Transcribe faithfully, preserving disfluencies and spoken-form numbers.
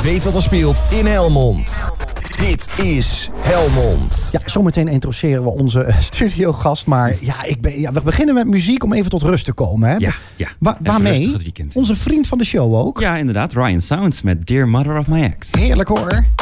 weet wat er speelt in Helmond. Dit is Helmond. Ja, zometeen introduceren we onze uh, studiogast. Maar ja, ik ben, ja, we beginnen met muziek om even tot rust te komen. Hè? Ja, ja. Wa- waarmee? Het weekend. Onze vriend van de show ook. Ja, inderdaad. Ryan Sounds met Dear Mother of My Ex. Heerlijk hoor.